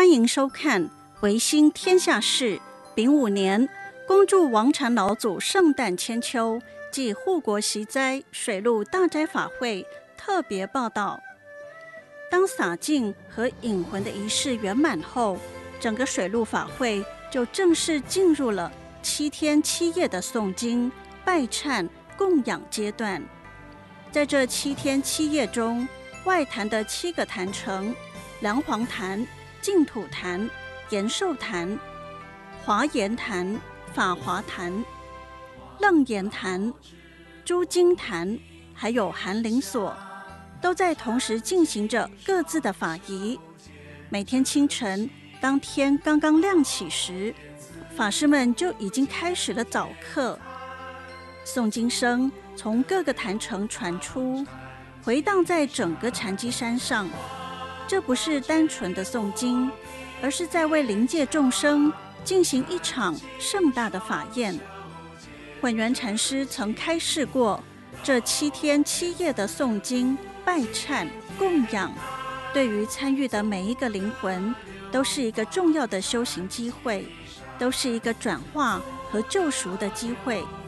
欢迎收看维新天下事丙午年恭祝王禅老祖圣诞千秋暨护国息灾水陆大斋法会特别报道。当洒净和引魂的仪式圆满后，整个水陆法会就正式进入了7天7夜的诵经、拜忏、供养阶段。在这7天7夜中，外坛的7个坛城梁皇坛、净土坛、延寿坛、华严坛、法华坛、楞严坛、诸经坛还有寒林所，都在同时进行着各自的法仪。每天清晨，当天刚刚亮起时，法师们就已经开始了早课。诵经声从各个坛城传出，回荡在整个禅机山上。这不是单纯的诵经，而是在为灵界众生进行一场盛大的法宴。混元禅师曾开示过，这7天7夜的诵经、拜忏、供养，对于参与的每一个灵魂，都是一个重要的修行机会，都是一个转化和救赎的机会。